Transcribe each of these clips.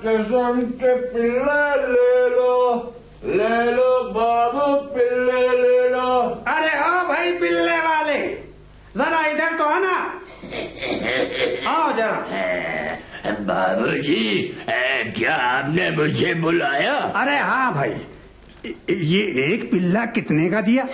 किस्म के पिल्ले ले लो बाबू, पिल्ले ले लो। अरे हाँ भाई पिल्ले वाले, जरा इधर तो आना, आओ जरा। बाबूजी, क्या आपने मुझे बुलाया? अरे हाँ भाई, ये एक पिल्ला कितने का दिया?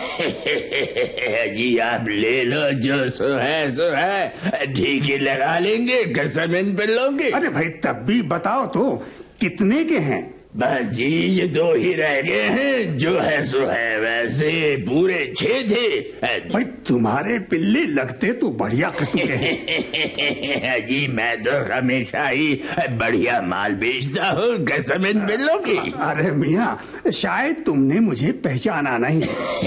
जी आप ले लो, जो सो है ठीक ही लगा लेंगे, कसम इन पिल्लों की। अरे भाई तब भी बताओ तो कितने के हैं? बस जी ये 2 ही रह गए हैं, जो है सो है, वैसे पूरे 6 थे। भाई तुम्हारे पिल्ले लगते तो बढ़िया किस्म के हैं। जी मैं तो हमेशा ही बढ़िया माल बेचता हूँ, कसम इन पिल्लों की। अरे मियाँ, शायद तुमने मुझे पहचाना नहीं।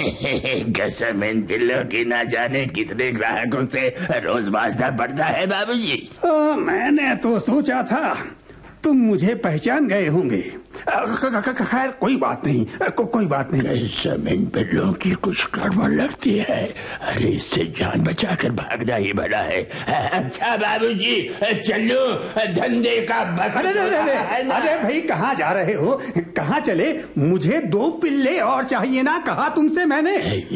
कसम इन पिल्लों की, ना जाने कितने ग्राहकों से रोज वास्ता पड़ता है बाबूजी। मैंने तो सोचा था तुम मुझे पहचान गए होंगे। खैर कोई बात नहीं, कोई बात नहीं। इन पिल्लों की कुछ गड़बड़ लगती है। अरे इससे जान बचाकर भागना ही बड़ा है। अच्छा बाबूजी चलो, धंधे का अरे भाई कहाँ जा रहे हो? कहाँ चले? मुझे 2 पिल्ले और चाहिए ना, कहा तुमसे मैंने।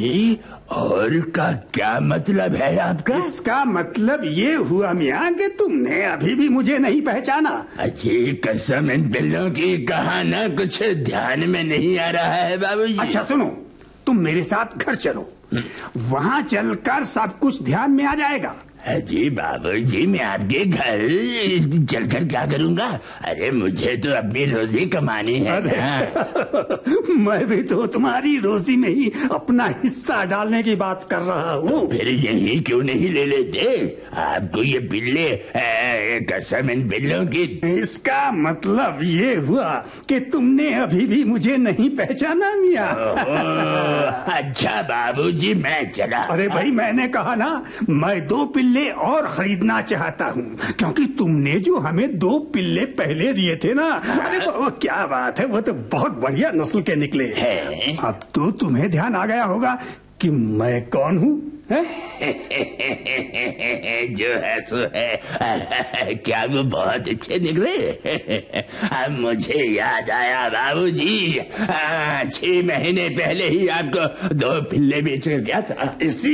और का क्या मतलब है आपका? इसका मतलब ये हुआ मियाँ कि तुमने अभी भी मुझे नहीं पहचाना। अच्छी कसम इन पिल्लों की, कहा ना कुछ ध्यान में नहीं आ रहा है बाबूजी। अच्छा सुनो, तुम मेरे साथ घर चलो, वहाँ चलकर सब कुछ ध्यान में आ जाएगा। जी बाबूजी, मैं आपके घर चलकर क्या करूँगा? अरे मुझे तो अपनी रोजी कमानी है। मैं भी तो तुम्हारी रोजी में ही अपना हिस्सा डालने की बात कर रहा हूँ। फिर यही क्यों नहीं ले लेते? आपको ये पिल्ले, कसम इन पिल्लों की। इसका मतलब ये हुआ कि तुमने अभी भी मुझे नहीं पहचाना मियाँ। अच्छा बाबूजी मैं चला। अरे भाई मैंने कहा ना, मैं 2 पिल्ले और खरीदना चाहता हूँ, क्योंकि तुमने जो हमें 2 पिल्ले पहले दिए थे ना, अरे वो क्या बात है, वो तो बहुत बढ़िया नस्ल के निकले हैं। अब तो तुम्हें ध्यान आ गया होगा कि मैं कौन हूँ। जो है सो है, क्या वो बहुत अच्छे निकले? अब मुझे याद आया बाबूजी, 6 महीने पहले ही आपको 2 पिल्ले बेच कर गया था। इसी